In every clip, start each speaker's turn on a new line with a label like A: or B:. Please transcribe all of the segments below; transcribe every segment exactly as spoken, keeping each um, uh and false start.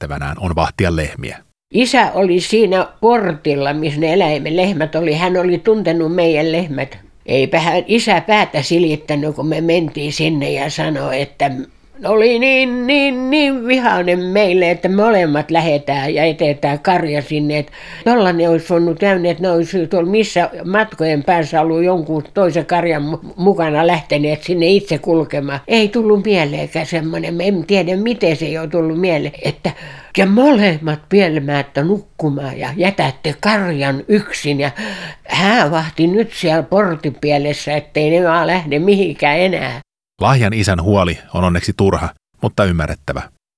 A: tehtävänään on vahtia lehmiä.
B: Isä oli siinä portilla, missä ne eläimen lehmät oli. Hän oli tuntenut meidän lehmät. Eipä hän isä päätä silittänyt, kun me mentiin sinne ja sanoi, että oli niin, niin, niin vihainen meille, että molemmat lähdetään ja etetään karja sinne. Että jollainen olisi voinut käydä, että ne olisi tuolla missä matkojen päässä ollut jonkun toisen karjan mukana lähteneet sinne itse kulkemaan. Ei tullut mieleenkään semmoinen, me en tiedä miten se ei ole tullut mieleen, että ja molemmat pielmäätte nukkumaan ja jätätte karjan yksin ja hän vahti nyt siellä portipielessä, ettei ne vaan lähde mihinkään enää.
A: Lahjan isän huoli on onneksi turha, mutta ymmärrettävä.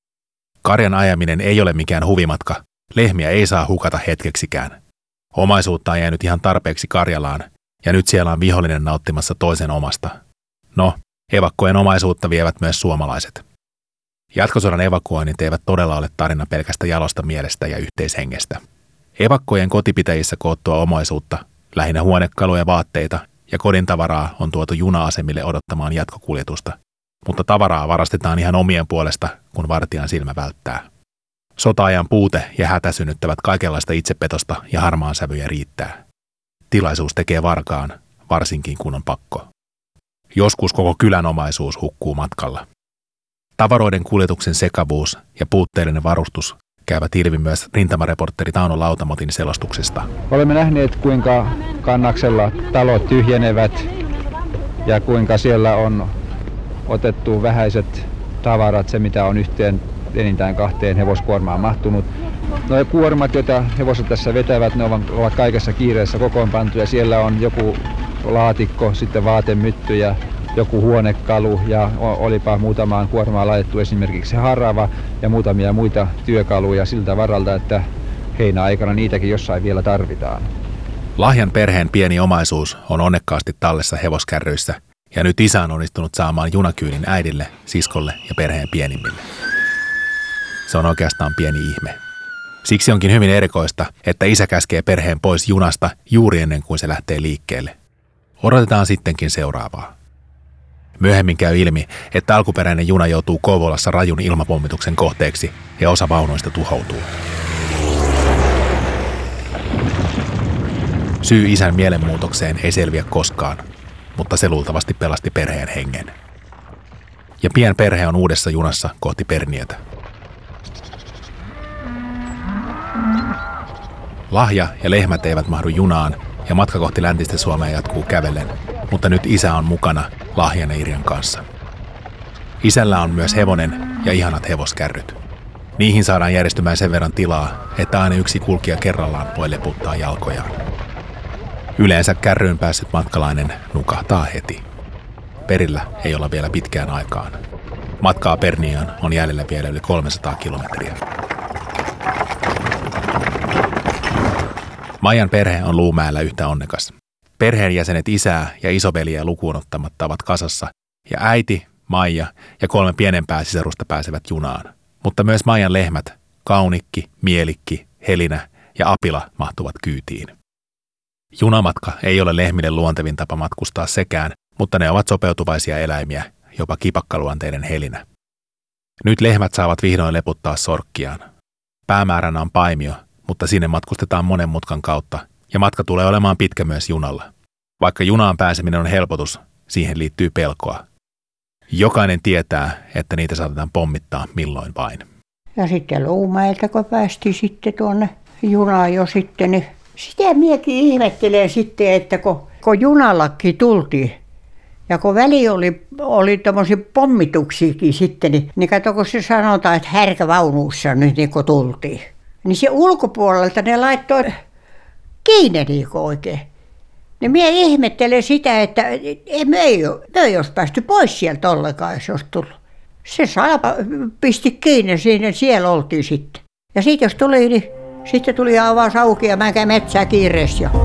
A: Karjan ajaminen ei ole mikään huvimatka. Lehmiä ei saa hukata hetkeksikään. Omaisuutta on jäänyt ihan tarpeeksi Karjalaan, ja nyt siellä on vihollinen nauttimassa toisen omasta. No, evakkojen omaisuutta vievät myös suomalaiset. Jatkosodan evakuoinnit eivät todella ole tarina pelkästä jalosta mielestä ja yhteishengestä. Evakkojen kotipitäjissä koottua omaisuutta, lähinnä huonekaluja, vaatteita ja kodin tavaraa on tuotu juna-asemille odottamaan jatkokuljetusta, mutta tavaraa varastetaan ihan omien puolesta, kun vartijan silmä välttää. Sota-ajan puute ja hätä synnyttävät kaikenlaista itsepetosta ja harmaan sävyjä riittää. Tilaisuus tekee varkaan, varsinkin kun on pakko. Joskus koko kylän omaisuus hukkuu matkalla. Tavaroiden kuljetuksen sekavuus ja puutteellinen varustus käyvät ilmi myös rintamareportteri Tauno Lautamotin selostuksesta.
C: Olemme nähneet, kuinka Kannaksella talot tyhjenevät ja kuinka siellä on otettu vähäiset tavarat, se mitä on yhteen enintään kahteen hevoskuormaan mahtunut. Nuo kuormat, joita hevoset tässä vetävät, ne ovat kaikessa kiireessä kokoonpantu ja siellä on joku laatikko, sitten vaatemytty ja joku huonekalu ja olipa muutamaan kuormaan laitettu esimerkiksi harava ja muutamia muita työkaluja siltä varalta, että heinäaikana niitäkin jossain vielä tarvitaan.
A: Lahjan perheen pieni omaisuus on onnekkaasti tallessa hevoskärryissä ja nyt isä on onnistunut saamaan junakyynin äidille, siskolle ja perheen pienimmille. Se on oikeastaan pieni ihme. Siksi onkin hyvin erikoista, että isä käskee perheen pois junasta juuri ennen kuin se lähtee liikkeelle. Odotetaan sittenkin seuraavaa. Myöhemmin käy ilmi, että alkuperäinen juna joutuu Kouvolassa rajun ilmapommituksen kohteeksi ja osa vaunuista tuhoutuu. Syy isän mielenmuutokseen ei selviä koskaan, mutta se luultavasti pelasti perheen hengen. Ja pian perhe on uudessa junassa kohti Perniötä. Lahja ja lehmät eivät mahdu junaan ja matka kohti läntistä Suomea jatkuu kävellen, mutta nyt isä on mukana Lahjan ja Irjan kanssa. Isällä on myös hevonen ja ihanat hevoskärryt. Niihin saadaan järjestymään sen verran tilaa, että aina yksi kulkija kerrallaan voi leputtaa jalkojaan. Yleensä kärryyn päässyt matkalainen nukahtaa heti. Perillä ei olla vielä pitkään aikaan. Matkaa Perniöön on jäljellä vielä yli kolmesataa kilometriä. Maijan perhe on Luumäellä yhtä onnekas. Perheenjäsenet isää ja isoveliä lukuun ottamatta ovat kasassa, ja äiti, Maija ja kolme pienempää sisarusta pääsevät junaan. Mutta myös Maijan lehmät, Kaunikki, Mielikki, Helinä ja Apila mahtuvat kyytiin. Junamatka ei ole lehmille luontevin tapa matkustaa sekään, mutta ne ovat sopeutuvaisia eläimiä, jopa kipakkaluonteinen Helinä. Nyt lehmät saavat vihdoin leputtaa sorkkiaan. Päämääränä on Paimio, mutta sinne matkustetaan monen mutkan kautta, ja matka tulee olemaan pitkä myös junalla. Vaikka junaan pääseminen on helpotus, siihen liittyy pelkoa. Jokainen tietää, että niitä saatetaan pommittaa milloin vain.
D: Ja sitten Luumäeltä, kun päästiin sitten tuonne junaan jo sitten, niin sitä miekin ihmettelen sitten, että kun, kun junallakin tultiin, ja kun väli oli, oli tommosia pommituksiakin sitten, niin, niin kato, kun se sanotaan, että härkävaunuissa nyt niin kun tultiin. Niin se ulkopuolelta ne laittoi kiinni niin oikein. Niin minä ihmettelen sitä, että me ei, ole, me ei olisi päästy pois sieltä ollenkaan, jos olisi tullut. Se salpa pisti kiinni siinä, siellä oltiin sitten. Ja sitten jos tuli, niin sitten tuli avaus auki ja mä käyn metsää kiireessä jo.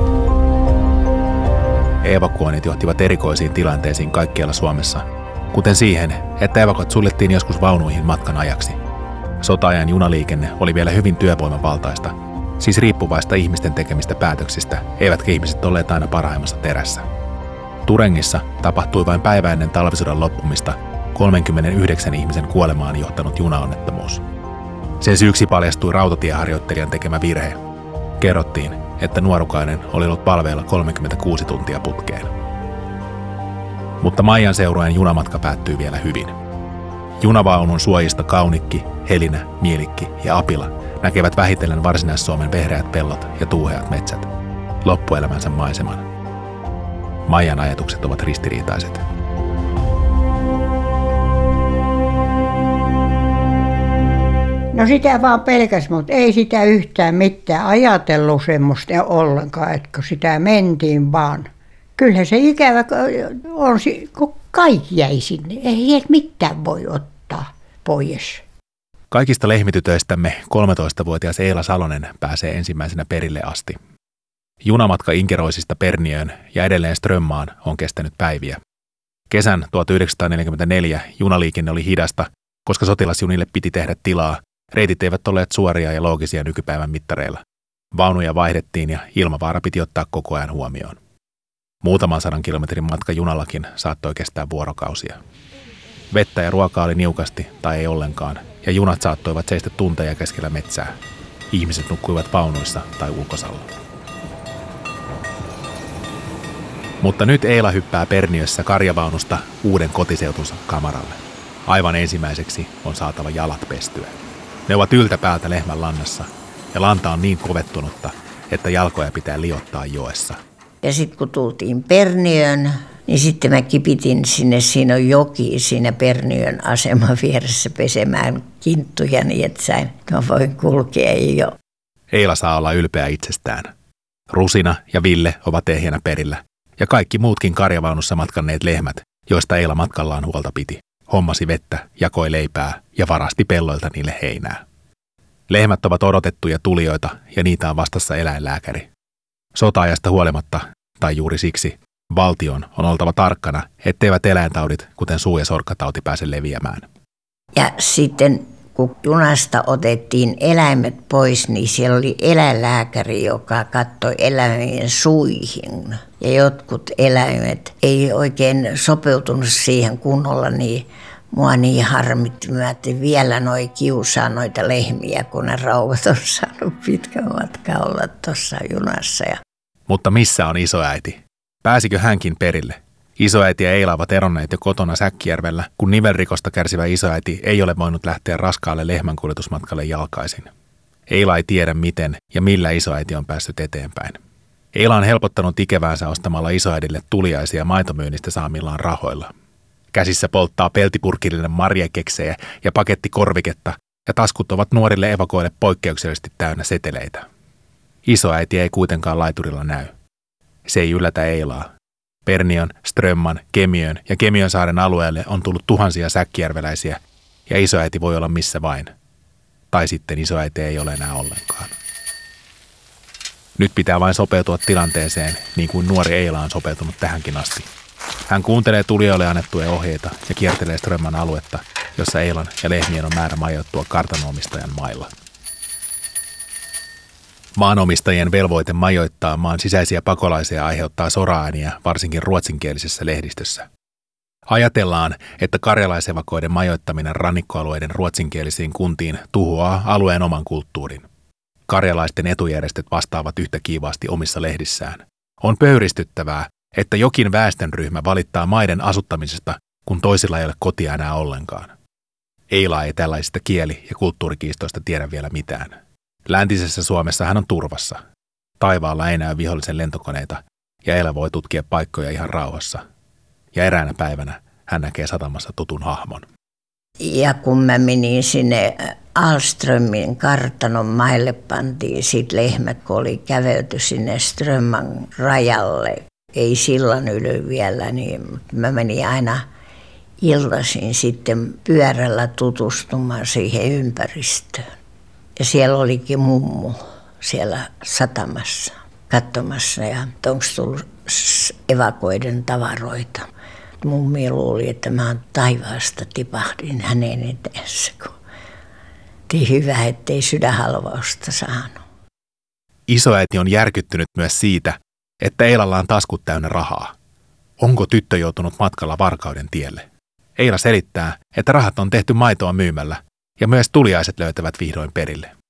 A: Evakuoinnit johtivat erikoisiin tilanteisiin kaikkialla Suomessa, kuten siihen, että evakot suljettiin joskus vaunuihin matkan ajaksi. Sota-ajan junaliikenne oli vielä hyvin työvoimavaltaista, siis riippuvaista ihmisten tekemistä päätöksistä, eivätkä ihmiset olleet aina parhaimmassa terässä. Turengissa tapahtui vain päivä ennen talvisodan loppumista kolmenkymmenenyhdeksän ihmisen kuolemaan johtanut junaonnettomuus. Sen syyksi paljastui rautatieharjoittelijan tekemä virhe. Kerrottiin, että nuorukainen oli ollut palveilla kolmekymmentäkuusi tuntia putkeen. Mutta Maijan seurueen junamatka päättyi vielä hyvin. Junavaunun suojista Kaunikki, Helinä, Mielikki ja Apila näkevät vähitellen Varsinais-Suomen vehreät pellot ja tuuheat metsät, loppuelämänsä maiseman. Maijan ajatukset ovat ristiriitaiset.
D: No sitä vaan pelkäs, mutta ei sitä yhtään mitään ajatellut semmoista ollenkaan, että sitä mentiin vaan. Kyllähän se ikävä on, kun kaikki jäi sinne. Ei sieltä mitään voi ottaa pois.
A: Kaikista lehmitytöistämme kolmetoistavuotias Eila Salonen pääsee ensimmäisenä perille asti. Junamatka Inkeroisista Perniöön ja edelleen Strömmaan on kestänyt päiviä. Kesän tuhatyhdeksänsataaneljäkymmentäneljä junaliikenne oli hidasta, koska sotilasjunille piti tehdä tilaa. Reitit eivät olleet suoria ja loogisia nykypäivän mittareilla. Vaunuja vaihdettiin ja ilmavaara piti ottaa koko ajan huomioon. Muutaman sadan kilometrin matka junallakin saattoi kestää vuorokausia. Vettä ja ruokaa oli niukasti tai ei ollenkaan, ja junat saattoivat seistä tunteja keskellä metsää. Ihmiset nukkuivat vaunuissa tai ulkosalla. Mutta nyt Eila hyppää Perniössä karjavaunusta uuden kotiseutunsa kamaralle. Aivan ensimmäiseksi on saatava jalat pestyä. Ne ovat yltäpäältä lehmän lannassa, ja lanta on niin kovettunutta, että jalkoja pitää liottaa joessa.
E: Ja sitten kun tultiin Perniöön, niin sitten mä kipitin sinne, siinä on joki siinä Perniön aseman vieressä pesemään kinttuja niin, että sain, mä voin kulkea jo.
A: Eila saa olla ylpeä itsestään. Rusina ja Ville ovat ehjänä perillä, ja kaikki muutkin karjavaunussa matkanneet lehmät, joista Eila matkallaan huolta piti, hommasi vettä, jakoi leipää ja varasti pelloilta niille heinää. Lehmät ovat odotettuja tulijoita ja niitä on vastassa eläinlääkäri. Sota-ajasta huolimatta, tai juuri siksi, valtion on oltava tarkkana, etteivät eläintaudit, kuten suu- ja sorkkatauti, pääse leviämään.
E: Ja sitten kun junasta otettiin eläimet pois, niin siellä oli eläinlääkäri, joka katsoi eläimien suihin. Ja jotkut eläimet ei oikein sopeutunut siihen kunnolla, niin mua niin harmitti, mä ajattelin, vielä noi kiusaa noita lehmiä, kun ne rauvat on saanut pitkän matkan olla tuossa junassa.
A: Mutta missä on isoäiti? Pääsikö hänkin perille? Isoäiti ja Eila ovat eronneet jo kotona Säkkijärvellä, kun nivelrikosta kärsivä isoäiti ei ole voinut lähteä raskaalle lehmänkuljetusmatkalle jalkaisin. Eila ei tiedä miten ja millä isoäiti on päässyt eteenpäin. Eila on helpottanut ikeväänsä ostamalla isoäidille tuliaisia maitomyynnistä saamillaan rahoilla. Käsissä polttaa peltipurkillinen marjakeksejä ja paketti korviketta, ja taskut ovat nuorille evakoille poikkeuksellisesti täynnä seteleitä. Isoäiti ei kuitenkaan laiturilla näy. Se ei yllätä Eilaa. Perniön, Strömman, Kemiön ja Kemiönsaaren alueelle on tullut tuhansia säkkijärveläisiä, ja isoäiti voi olla missä vain. Tai sitten isoäiti ei ole enää ollenkaan. Nyt pitää vain sopeutua tilanteeseen, niin kuin nuori Eila on sopeutunut tähänkin asti. Hän kuuntelee tulijoille annettuja ohjeita ja kiertelee Strömman aluetta, jossa Eilan ja lehmien on määrä majoittua kartanomistajan mailla. Maanomistajien velvoite majoittaa maan sisäisiä pakolaisia aiheuttaa soraääniä varsinkin ruotsinkielisessä lehdistössä. Ajatellaan, että karjalaisevakoiden majoittaminen rannikkoalueiden ruotsinkielisiin kuntiin tuhoaa alueen oman kulttuurin. Karjalaisten etujärjestöt vastaavat yhtä kiivaasti omissa lehdissään. On pöyristyttävää, että jokin väestönryhmä valittaa maiden asuttamisesta, kun toisilla ei ole kotia enää ollenkaan. Eila ei tällaisista kieli- ja kulttuurikiistoista tiedä vielä mitään. Läntisessä Suomessa hän on turvassa. Taivaalla ei näy vihollisen lentokoneita, ja Eila voi tutkia paikkoja ihan rauhassa. Ja eräänä päivänä hän näkee satamassa tutun hahmon.
E: Ja kun mä menin sinne Alströmin kartanon maille, pantiin sit lehmät, kun oli kävelty sinne Strömman rajalle. Ei sillan yli vielä, niin mä menin aina iltaisin sitten pyörällä tutustumaan siihen ympäristöön. Ja siellä olikin mummu siellä satamassa katsomassa, ja onko tullut evakoiden tavaroita. Mummi luuli, että mä oon taivaasta tipahdin hänen eteensä, kun tii hyvä, ettei sydänhalvausta saanut.
A: Isoäiti on järkyttynyt myös siitä, että Eilalla on taskut täynnä rahaa. Onko tyttö joutunut matkalla varkauden tielle? Eila selittää, että rahat on tehty maitoa myymällä, Ja myös tuliaiset löytävät vihdoin perille.